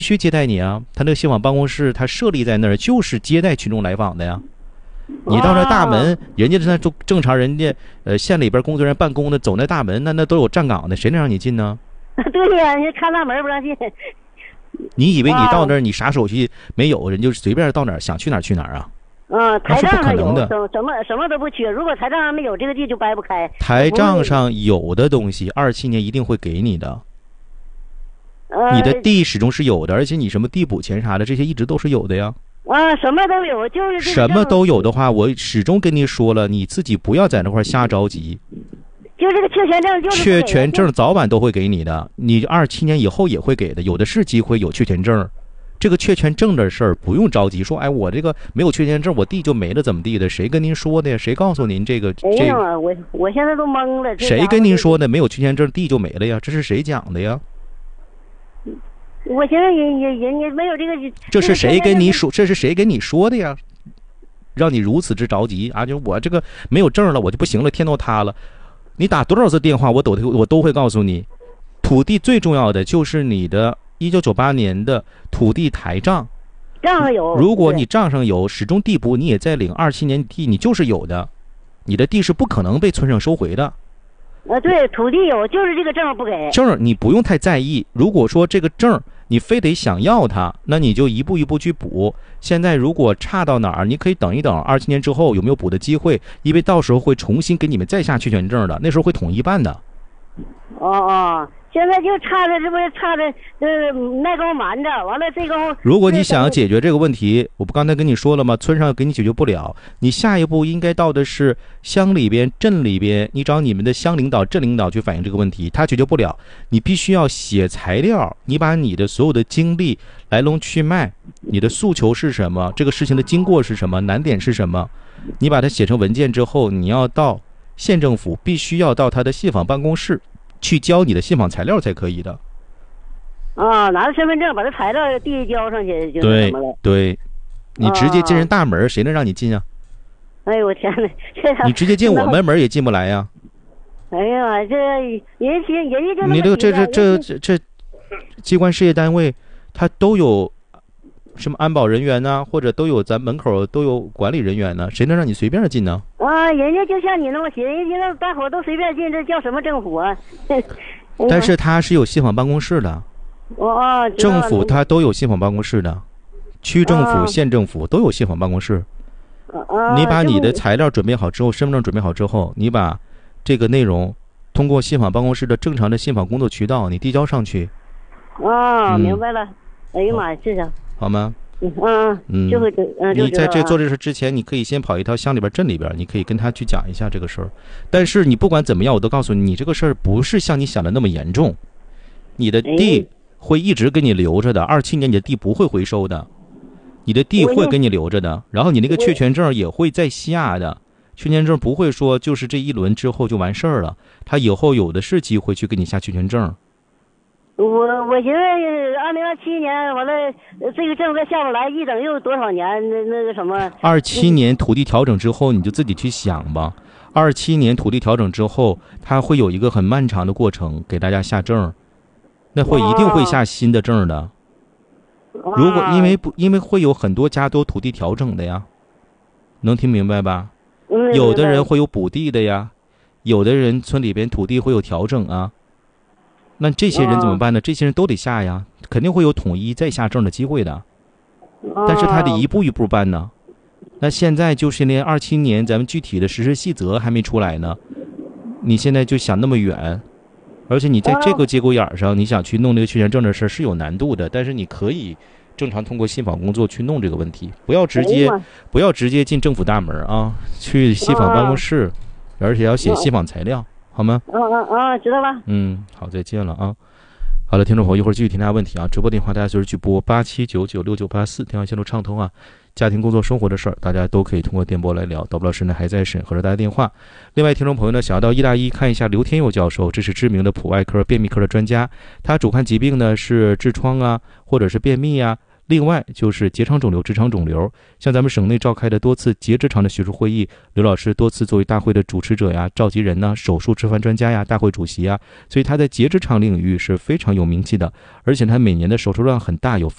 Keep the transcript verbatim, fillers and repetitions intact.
须接待你啊，他那个信访办公室他设立在那儿就是接待群众来访的呀。你到那大门，人家那正正常，人家呃县里边工作人员办公的，走那大门，那那都有站岗的，谁能让你进呢？ 对呀，人家看大门不让进。 你以为你到那儿你啥手续没有，人就随便到哪儿想去哪儿去哪儿啊？ 嗯，台账上有， 的什么什么都不缺。如果台账上没有，这个地就掰不开。 台账上有的东西，二七年一定会给你的。 呃、 你的地始终是有的，而且你什么地补钱啥的，这些一直都是有的呀。 啊，什么都有，就是什么都有的话，我始终跟你说了，你自己不要在那块瞎着急。 就这个确权证，就是确权证早晚都会给你的，你二七年以后也会给的，有的是机会有确权证。这个确权证的事儿不用着急，说哎，我这个没有确权证，我地就没了，怎么地的？谁跟您说的呀？谁告诉您这个？ 哎呀，这我我现在都懵了。 谁跟您说的？没有确权证，地就没了呀？这是谁讲的呀？ 我现在人人人家没有这个。 这是谁跟你说？这是谁跟你说的呀？让你如此之着急啊！就我这个没有证了，我就不行了，天都塌了。你打多少次电话，我都我都会告诉你，土地最重要的就是你的一九九八年的土地台账， 账上有。 如果你账上有，始终地补你也在领，二七年地你就是有的，你的地是不可能被村上收回的。 呃，对，土地有，就是这个证不给。 证你不用太在意，如果说这个证你非得想要它，那你就一步一步去补。现在如果差到哪儿，你可以等一等，二七年之后有没有补的机会，因为到时候会重新给你们再下确权证的，那时候会统一办的。 哦哦。现在就差着，这不是差着，呃，那沟瞒着，完了这沟。 如果你想解决这个问题，我不刚才跟你说了吗？村上给你解决不了，你下一步应该到的是乡里边、镇里边，你找你们的乡领导、镇领导去反映这个问题，他解决不了，你必须要写材料，你把你的所有的经历、来龙去脉，你的诉求是什么，这个事情的经过是什么，难点是什么，你把它写成文件之后，你要到县政府，必须要到他的信访办公室。去交你的信访材料才可以的。 啊，拿着身份证把这材料递交上去就对什么了。 对，你直接进人大门，啊、谁能让你进啊？ 哎呦我天哪，这你直接进我们门也进不来呀。 哎呀，这人家人家就你这个这这这这这机关事业单位，它都有什么安保人员呢、啊？或者都有咱门口都有管理人员呢？谁能让你随便进呢？ 啊，人家就像你那么写，人家那大伙都随便进，这叫什么政府啊？ 但是他是有信访办公室的。 哦， 政府他都有信访办公室的，区政府、县政府都有信访办公室。你把你的材料准备好之后，身份证准备好之后，你把这个内容通过信访办公室的正常的信访工作渠道，你递交上去。 啊，明白了。哎呀妈呀，这是好吗？ 嗯嗯，就会嗯， 你在这做这事之前，你可以先跑一趟乡里边、镇里边，你可以跟他去讲一下这个事儿。但是你不管怎么样，我都告诉你，你这个事儿不是像你想的那么严重，你的地会一直给你留着的，二七年你的地不会回收的，你的地会给你留着的，然后你那个确权证也会再下的，确权证不会说就是这一轮之后就完事儿了，他以后有的是机会去给你下确权证。 我我寻思二零二七年完了，这个证再下不来，一等又多少年？那那个什么？ 二七年土地调整之后，你就自己去想吧。二七年土地调整之后，它会有一个很漫长的过程，给大家下证，那会一定会下新的证的。如果因为不因为会有很多家都土地调整的呀，能听明白吧？有的人会有补地的呀，有的人村里边土地会有调整啊。那这些人怎么办呢？这些人都得下呀，肯定会有统一再下证的机会的，但是他得一步一步办呢。那现在就是连二七年咱们具体的实施细则还没出来呢，你现在就想那么远，而且你在这个节骨眼上，你想去弄这个确权证的事是有难度的，但是你可以正常通过信访工作去弄这个问题，不要直接不要直接进政府大门啊，去信访办公室，而且要写信访材料。好吗？ 嗯嗯嗯，知道了。 嗯，好，再见了啊。好了，听众朋友，一会儿继续听大家问题啊。直播电话大家随时去拨八七九九六九八四，电话线路畅通啊。家庭、工作、生活的事儿，大家都可以通过电波来聊。导播老师呢还在审核着大家电话。另外，听众朋友呢想要到医大医看一下刘天佑教授，这是知名的普外科、便秘科的专家，他主看疾病呢是痔疮啊，或者是便秘啊。 另外就是结肠肿瘤、直肠肿瘤，像咱们省内召开的多次结直肠的学术会议，刘老师多次作为大会的主持者呀、召集人呢、手术吃饭专家呀、大会主席呀，所以他在结直肠领域是非常有名气的，而且他每年的手术量很大，有